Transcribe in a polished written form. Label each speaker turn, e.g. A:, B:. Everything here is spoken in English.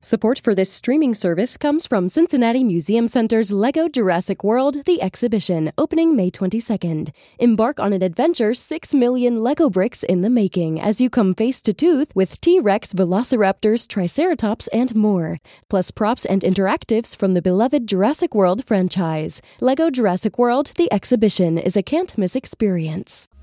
A: Support for this streaming service comes from Cincinnati Museum Center's Lego Jurassic World: The Exhibition, opening May 22nd. Embark on an adventure 6 million Lego bricks in the making as you come face to tooth with T-Rex, Velociraptors, Triceratops, and more. Plus props and interactives from the beloved Jurassic World franchise. Lego Jurassic World: The Exhibition is a can't-miss experience.